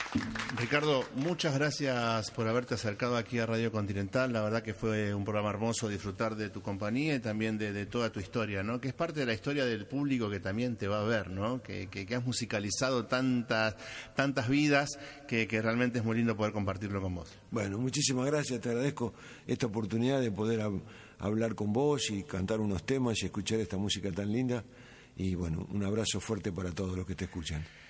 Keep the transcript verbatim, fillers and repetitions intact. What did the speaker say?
Ricardo, muchas gracias por haberte acercado aquí a Radio Continental. La verdad que fue un programa hermoso disfrutar de tu compañía y también de, de toda tu historia, ¿no? Que es parte de la historia del público que también te va a ver, ¿no? Que, que, que has musicalizado tantas, tantas vidas que, que realmente es muy lindo poder compartirlo con vos. Bueno, muchísimas gracias. Te agradezco esta oportunidad de poder hab- hablar con vos y cantar unos temas y escuchar esta música tan linda. Y bueno, un abrazo fuerte para todos los que te escuchan.